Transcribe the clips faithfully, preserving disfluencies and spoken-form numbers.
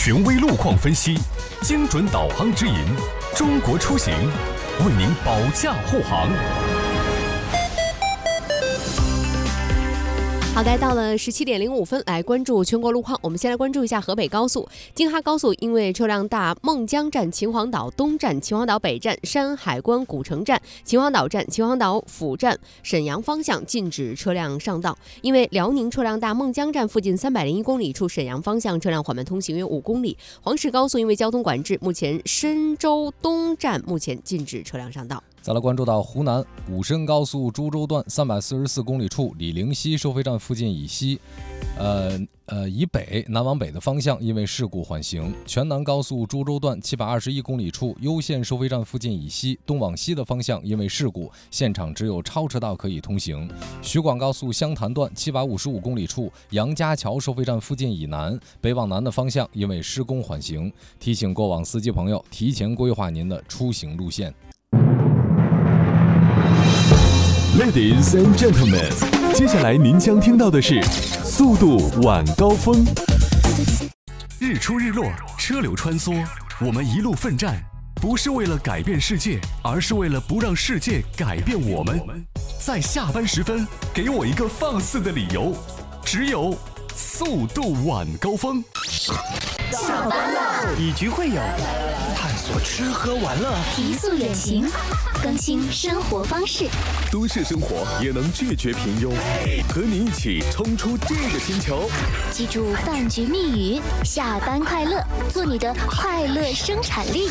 权威路况分析，精准导航指引，中国出行为您保驾护航。 好的，到了十七点零五分，来关注全国路况。我们先来关注一下河北高速京哈高速，因为车辆大，孟江站、秦皇岛东站、秦皇岛北站、山海关古城站、秦皇岛站、秦皇岛府站、沈阳方向禁止车辆上道。因为辽宁车辆大，孟江站附近三百零一公里处沈阳方向车辆缓慢通行约五公里。黄石高速因为交通管制，目前深州东站目前禁止车辆上道。 再来关注到湖南武深高速株洲段三百四十四公里处李陵西收费站附近以西，呃呃以北南往北的方向因为事故缓行。全南高速株洲段七百二十一公里处优线收费站附近以西东往西的方向因为事故，现场只有超车道可以通行。徐广高速湘潭段七百五十五公里处杨家桥收费站附近以南北往南的方向因为施工缓行，提醒过往司机朋友提前规划您的出行路线。 Ladies and gentlemen， 接下来您将听到的是速度晚高峰。日出日落，车流穿梭，我们一路奋战，不是为了改变世界，而是为了不让世界改变我们。在下班时分，给我一个放肆的理由，只有速度晚高峰。 下班了， 以局会友，探索吃喝玩乐， 提速远行，更新生活方式。 都市生活也能拒绝平庸，和你一起冲出这个星球。 记住饭局密语：下班快乐，做你的快乐生产力。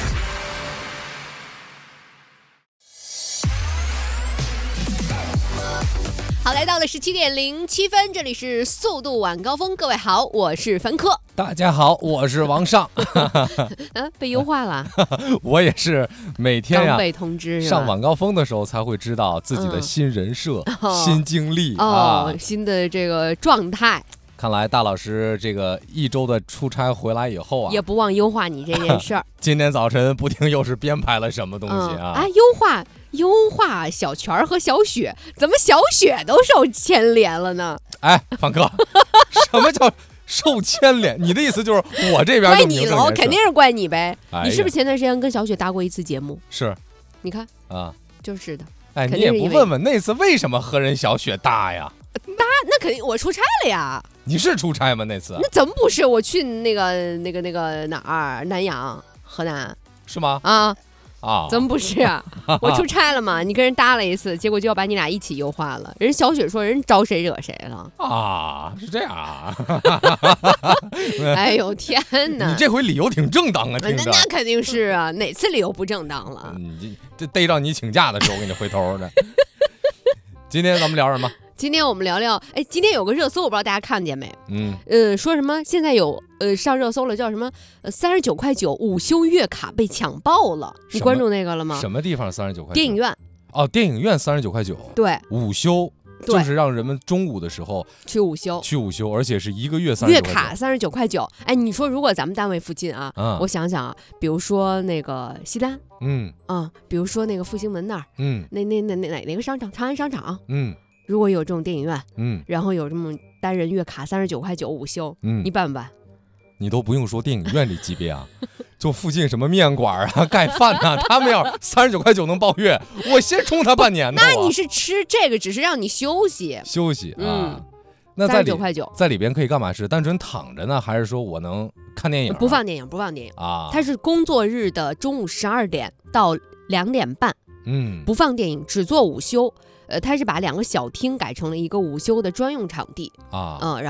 好，来到了十七点零七分，这里是速度晚高峰。各位好，我是凡科。 大家好，我是王尚。 啊，被优化了。 我也是每天呀、 刚被通知上晚高峰的时候才会知道自己的新人设、 嗯、 新经历、 哦、 啊， 新的这个状态。 看来大老师这个一周的出差回来以后啊， 也不忘优化你这件事儿。 今天早晨不定又是编排了什么东西啊？ 嗯、啊，优化优化小泉和小雪，怎么小雪都受牵连了呢？ 哎，凡哥，什么叫受牵连？你的意思就是我这边怪你喽，肯定是怪你呗、哎。你是不是前段时间跟小雪搭过一次节目？ 是， 你看啊， 就是的。 哎，你也不问问那次为什么和人小雪搭呀？ 搭那肯定我出差了呀。 你是出差吗？那次？ 那怎么不是？我去那个那个那个哪儿？南阳，河南是吗？ 啊啊， 怎么不是啊？我出差了嘛，你跟人搭了一次，结果就要把你俩一起优化了。人小雪说人招谁惹谁了啊？是这样啊？ 哎呦天哪！ 你这回理由挺正当啊，听着。 那那肯定是啊，哪次理由不正当了？ 你这逮着你请假的时候，我给你回头的。今天咱们聊什么？ 今天我们聊聊，哎，今天有个热搜，我不知道大家看见没？ 嗯， 呃，说什么现在有呃上热搜了，叫什么？呃，三十九块九午休月卡被抢爆了，你关注那个了吗？ 什么地方三十九块？ 电影院。 哦，电影院三十九块九。 对， 午休就是让人们中午的时候去午休， 去午休，而且是一个月三十九块九。 月卡三十九块九。哎，你说如果咱们单位附近啊，嗯、我想想啊，比如说那个西单， 嗯啊、嗯，比如说那个复兴门那儿， 嗯， 那那那那哪哪个商场？长安商场， 嗯。 如果有这种电影院， 嗯， 然后有这么单人月卡三十九块九午休，嗯，你办不办？ 你都不用说电影院这级别啊，就附近什么面馆啊、盖饭啊，他们要三十九块九能包月，我先冲他半年呢。 那你是吃这个，只是让你休息休息啊？ 嗯、 那在里三十九块九， 在里边可以干嘛？是单纯躺着呢，还是说我能看电影、啊？ 不放电影，不放电影啊！ 它是工作日的中午十二点到两点半， 嗯， 不放电影，只做午休。呃，它是把两个小厅改成了一个午休的专用场地啊， 嗯。